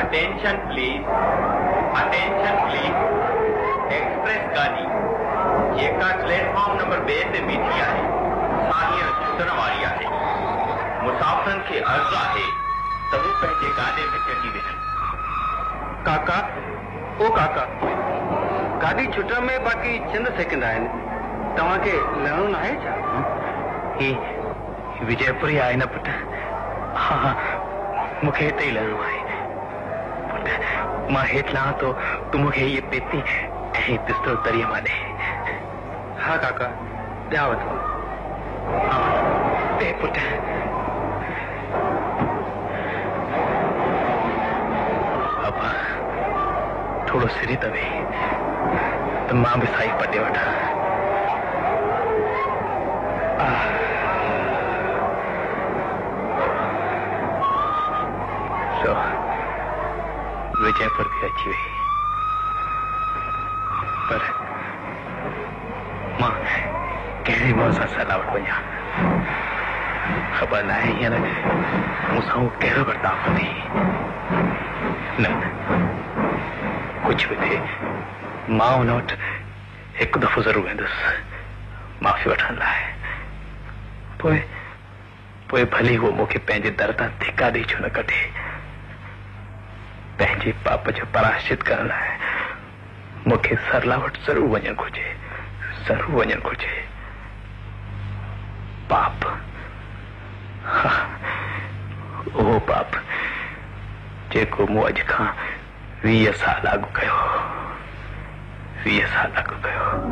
Attention please, attention please. Express गाड़ी जेका platform number 2 ते बीठी आहे सा हींअर छुटण वारी आहे। मुसाफ़िरनि खे अर्ज़ु आहे त हू पंहिंजे गाॾे में चढ़ी वञनि। काका, ओ काका, गाड़ी छुटण में बाक़ी चंद सेकंड आहिनि, तव्हांखे लहणो न आहे छा? ही विजयपुरी आहे न पुट? हाँ, मूंखे हिते ई लहणो आहे पुट। मां हेठि लहां थो, तूं मूंखे इहे पेती ऐं पिस्तौल तरीअ मां ॾे। हाँ काका, ॾियांव थो। ॾे पुट। अबा थोड़ो सिरी तवे त मां बि साई पटे वठां। विजयपुर भी अची वई, पर मां कहिड़े मुंहं सां सलाह वटि वञा? ख़बर न आहे हींअर मूंसां कहिड़ो बर्ताव कंदी। न कुझु बि थिए, मां हुन वटि हिकु दफ़ो ज़रूरु वेंदुसि माफ़ी वठण लाइ। पोइ भली उहो मूंखे पंहिंजे दर तां धिका ॾेई छो न कढे। पंहिंजे पाप जो प्रायश्चित करण लाइ मूंखे सरला वटि ज़रूरु वञणु घुर्जे, ज़रूरु वञणु घुर्जे। पाप, उहो पाप जेको मूं अॼु खां 20 साल अॻु कयो, 20 साल अॻु कयो।